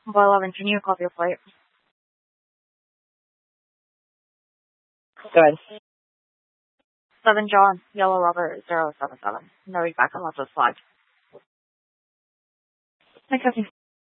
Boy 11, can you copy your flight? Good. 7 John, Yellow Robert 077. No, he's back unless it's flagged. Thanks,